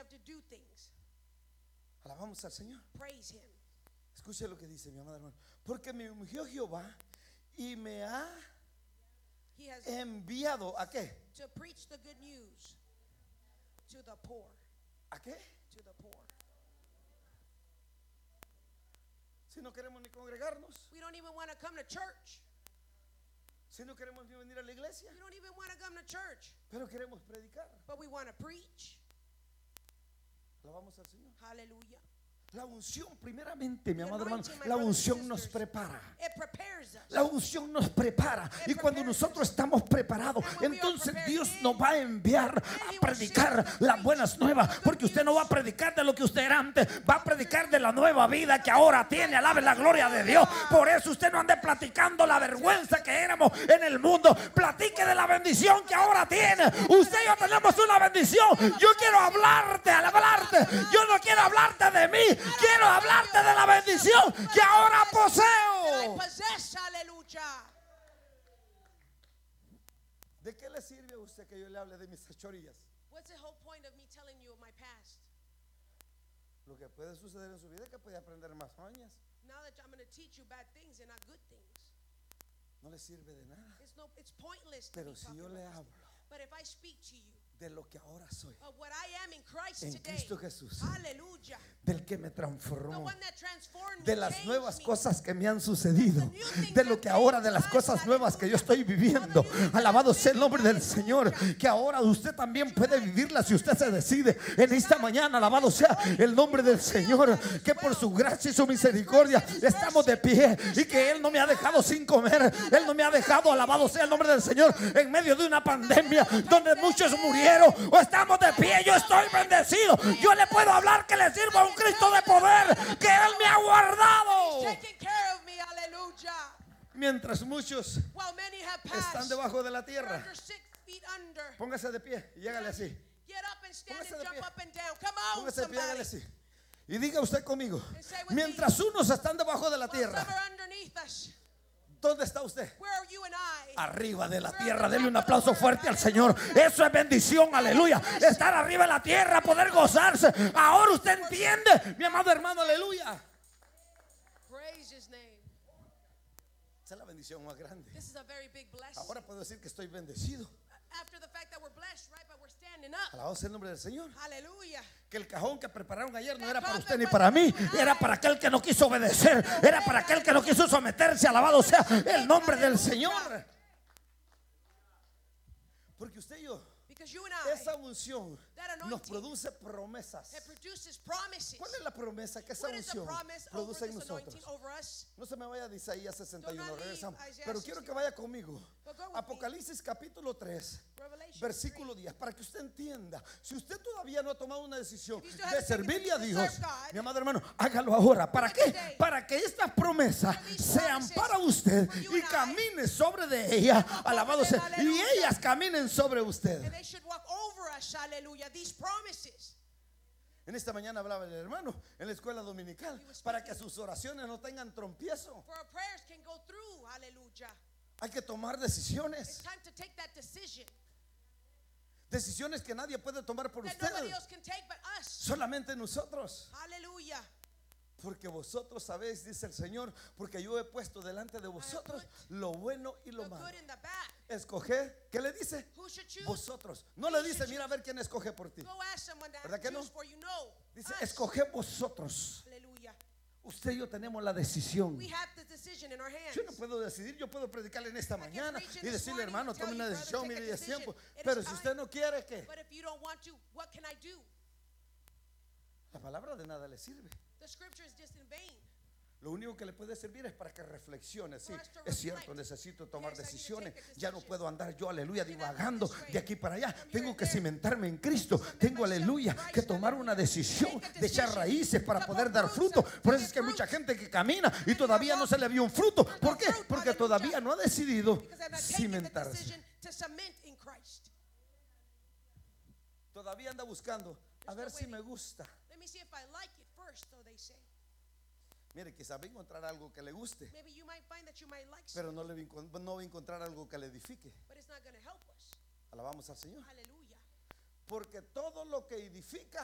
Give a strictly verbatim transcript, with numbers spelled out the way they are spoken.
have to do things. Alabamos al Señor. Praise him. Escuche lo que dice mi amado hermano. Porque me ungió Jehová y me ha He has enviado ¿a qué? to preach the good news to the poor. ¿A qué? To the poor. Si no queremos ni congregarnos, We don't even want to come to church. si no queremos ni venir a la iglesia, We don't even want to come to church. pero queremos predicar. But we want to preach. Alabamos al Señor. Hallelujah. La unción, primeramente, mi The amado hermano, anointing, my la brothers unción and nos sisters, prepara. It prepares us. La unción nos prepara. Y cuando nosotros estamos preparados, entonces Dios nos va a enviar a predicar las buenas nuevas. Porque usted no va a predicar de lo que usted era antes, va a predicar de la nueva vida que ahora tiene. Alabe la gloria de Dios. Por eso usted no ande platicando la vergüenza que éramos en el mundo. Platique de la bendición que ahora tiene. Usted y yo tenemos una bendición. Yo quiero hablarte, al hablarte. Yo no quiero hablarte de mí. Quiero hablarte de la bendición que ahora I poseo. possess, hallelujah. ¿De qué le sirve a usted que yo le hable de mis fechorías? What's the whole point of me telling you of my past? Lo que puede suceder en su vida es que puede aprender más mañas. Now that I'm going to teach you bad things and not good things. No le sirve de nada. It's no, it's pointless to Pero be si talking yo le about hablo this. But if I speak to you de lo que ahora soy, of what I am in Christ en today, Cristo Jesús, hallelujah, del que me the transformó, one that transformed me, de las changed nuevas me, cosas que me han sucedido, de lo que ahora, de las cosas nuevas que yo estoy viviendo. Alabado sea el nombre del Señor, que ahora usted también puede vivirla si usted se decide en esta mañana. Alabado sea el nombre del Señor, que por su gracia y su misericordia estamos de pie y que Él no me ha dejado sin comer. Él no me ha dejado, alabado sea el nombre del Señor, en medio de una pandemia donde muchos murieron. O estamos de pie, yo estoy bendecido. Yo le puedo hablar que le sirva a un Cristo de poder, que Él me ha guardado. taking care of me, hallelujah. Mientras muchos While many have están passed, debajo de la they're tierra, under six feet under. póngase de pie y hágale así. Get up and stand Póngase and de jump pie. up and down. Come on, Póngase de pie y hágale somebody. así. Y diga usted conmigo, And say with me, mientras unos están debajo de la while some tierra, are underneath us, ¿dónde está usted? where are you and I? Arriba de la tierra. Denle un aplauso fuerte al Señor. Eso es bendición, aleluya. Estar arriba de la tierra, poder gozarse. Ahora usted entiende, mi amado hermano, aleluya. Praise his name. Esa es la bendición más grande. This is a very big blessing. Ahora puedo decir que estoy bendecido. After the fact that we're blessed, right? But we're standing up. Alabado sea el nombre del Señor. Hallelujah. Que el cajón que prepararon ayer no era para usted ni para mí, era para aquel que no quiso obedecer, era para aquel que no quiso someterse. Alabado sea el nombre del Señor. Porque usted y yo, Because you and I, esa unción that anointing, nos produce promesas. it produces promises. ¿Cuál es la promesa que esa What is the unción promise over produce en this nosotros? anointing over us? No se me vaya de Isaías sesenta y uno, Do not leave regresamos. Isaiah Pero quiero que sixty-one. vaya conmigo. But go with me. Apocalipsis capítulo tres, Revelation versículo three. diez, para que usted entienda. Si usted todavía no ha tomado una decisión If you still de haven't taken servirle a the Dios, serve God, mi amado hermano, hágalo ahora. ¿Para do it qué? today. Para que estas promesas these sean promises para usted for you y and I, camine sobre de ellas. walk Alabado over them, sea. Y aleluya. ellas caminen sobre usted. And they should walk over us, hallelujah, these promises. En esta mañana hablaba el hermano en la escuela dominical para que sus oraciones no tengan trompiezo. For our prayers can go through, hallelujah. Hay que tomar It's decisiones. time to take that decision Decisiones que nadie puede tomar por that usted, nobody else can take but us. solamente nosotros. Hallelujah. Porque vosotros sabéis, dice el Señor, porque yo he puesto delante de vosotros lo bueno y lo The malo. good and the bad. Escoger, ¿qué le dice? Who should choose? Vosotros. No le dice, mira a ver quién escoge por ti. Go ask someone to ¿Verdad que no? choose for you. No. Dice, Us. escoge vosotros. Hallelujah. Usted y yo tenemos la decisión. We have the decision in our hands. Yo no puedo decidir, yo puedo predicarle en esta I can mañana preach in y this decirle, morning hermano, and tell tome you, una brother, decisión, take a mire, y es decision. tiempo. It is Pero si time. usted no quiere, ¿qué? But if you don't want to, what can I do? La palabra de nada le sirve. The scripture is just in vain. Lo único que le puede servir es para que reflexione. Sí, For us to es cierto, reflect. necesito tomar Yes, I need to decisiones. take a Ya no decision. puedo andar yo, aleluya, I cannot divagando go this way. de aquí para allá. I'm here Tengo and que there. cimentarme en Cristo. Cement Tengo, myself in aleluya, Christ, que tomar hallelujah. una decisión Take a de echar decision raíces para to poder put dar roots fruto. and Por to eso es get que hay mucha fruit. gente que camina y And todavía walk no se le vio un fruto. and ¿Por no qué? fruit, Porque hallelujah. todavía no ha decidido Because they're not taking the cimentarse. decision to cement in Christ. Todavía anda buscando a They're ver still si me waiting. gusta. Let me see if I like it first, so they say. Mire, quizás va a encontrar algo que le guste, Maybe you might find that you might like pero something, no, le va a encon- no va a encontrar algo que le edifique. but it's not going to help us. Alabamos al Señor. Hallelujah. Porque todo lo que edifica